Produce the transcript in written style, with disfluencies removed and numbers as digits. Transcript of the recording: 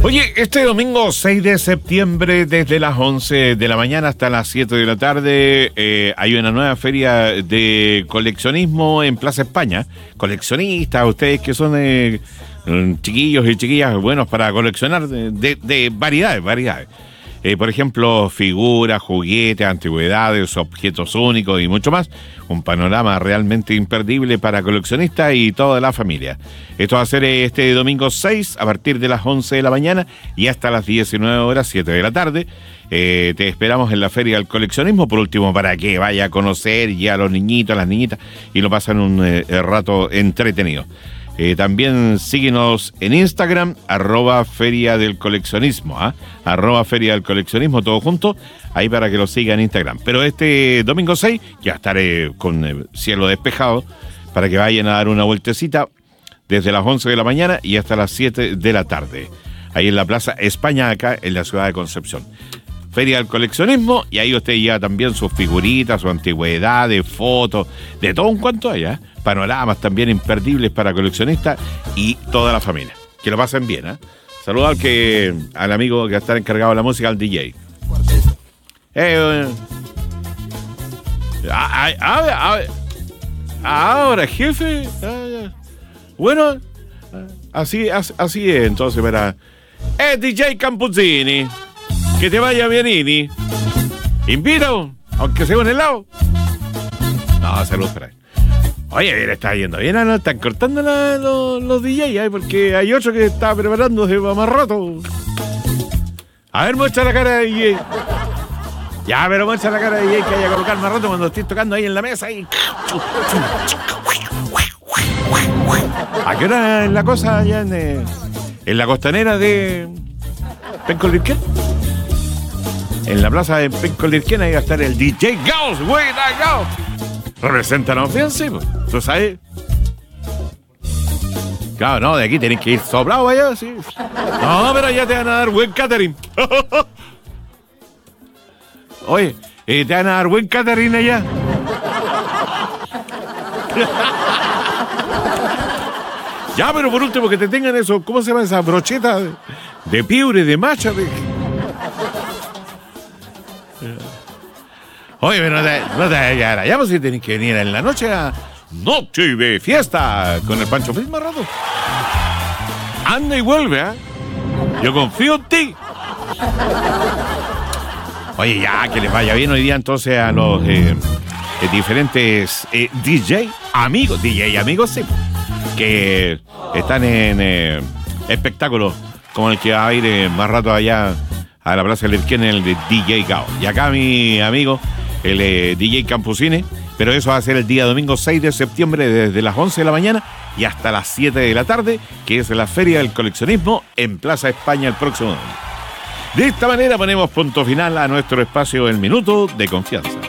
Oye, este domingo 6 de septiembre, desde las 11 de la mañana hasta las 7 de la tarde, hay una nueva feria de coleccionismo en Plaza España. Coleccionistas, ustedes que son chiquillos y chiquillas buenos para coleccionar de variedades. Por ejemplo, figuras, juguetes, antigüedades, objetos únicos y mucho más. Un panorama realmente imperdible para coleccionistas y toda la familia. Esto va a ser este domingo 6 a partir de las 11 de la mañana y hasta las 19 horas, 7 de la tarde. Te esperamos en la Feria del Coleccionismo, por último, para que vaya a conocer ya a los niñitos, a las niñitas y lo pasen un rato entretenido. También síguenos en Instagram, @Feria del Coleccionismo, @Feria del Coleccionismo, todo junto, ahí para que lo sigan en Instagram. Pero este domingo 6 ya estaré con el cielo despejado para que vayan a dar una vueltecita desde las 11 de la mañana y hasta las 7 de la tarde. Ahí en la Plaza España, acá en la ciudad de Concepción. Feria del Coleccionismo, y ahí usted lleva también sus figuritas, sus antigüedades, fotos, de todo un cuanto allá. Panoramas también imperdibles para coleccionistas y toda la familia. Que lo pasen bien, ¿eh? Saludos al amigo que está encargado de la música, al DJ. Ahora, jefe. Bueno, así es, entonces, para... DJ Campuzini. Que te vaya bien, Ini. Invito, aunque sea un helado. No, salud para él. Oye, bien, está yendo bien, ¿no? Están cortando los DJs, porque hay otro que está preparándose para más rato. A ver, muestra la cara de DJ. Ya, pero muestra la cara de DJ que haya que colocar más rato cuando estés tocando ahí en la mesa. Y... ¿A qué hora es la cosa allá en la costanera de Penco-Lirquén? En la plaza de Penco-Lirquén ahí va a estar el DJ Gauss. ¡Buena, Gauss! Representanos bien, sí, pues. ¿Tú sabes? Claro, no, de aquí tenés que ir soplado allá, sí. No, pero ya te van a dar buen catering. Oye, te van a dar buen catering allá. Ya, pero por último que te tengan eso, ¿cómo se llama esa brocheta de piure, de macha? Oye, pero no te vayas allá, pues si tenés que venir en la noche a Noche de Fiesta con el Pancho Feliz más rato. Anda y vuelve, ¿eh? Yo confío en ti. Oye, ya, que les vaya bien hoy día entonces a los diferentes DJ amigos, sí, que están en espectáculos como el que va a ir más rato allá a la Plaza Lirquén, el de DJ Gao. Y acá mi amigo, el DJ Campuzini, pero eso va a ser el día domingo 6 de septiembre desde las 11 de la mañana y hasta las 7 de la tarde, que es la Feria del Coleccionismo en Plaza España el próximo domingo. De esta manera ponemos punto final a nuestro espacio El Minuto de Confianza.